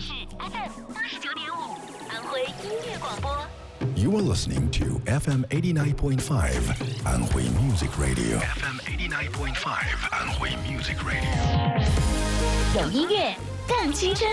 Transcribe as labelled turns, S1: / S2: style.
S1: 是 FM89.5安徽音乐广播。
S2: You are listening to FM 89.5 安徽 Music Radio. FM 89.5 安徽 Music Radio.
S1: 有音乐更青春。